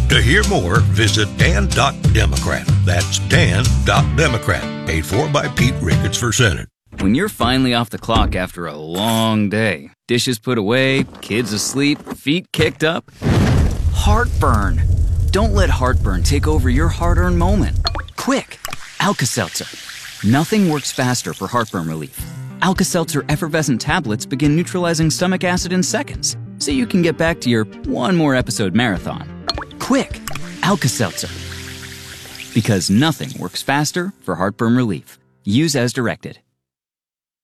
To hear more, visit Dan.Democrat. That's Dan.Democrat. Paid for by Pete Ricketts for Senate. When you're finally off the clock after a long day, dishes put away, kids asleep, feet kicked up, heartburn. Don't let heartburn take over your hard-earned moment. Quick, Alka-Seltzer. Nothing works faster for heartburn relief. Alka-Seltzer effervescent tablets begin neutralizing stomach acid in seconds, so you can get back to your one more episode marathon. Quick, Alka-Seltzer. Because nothing works faster for heartburn relief. Use as directed.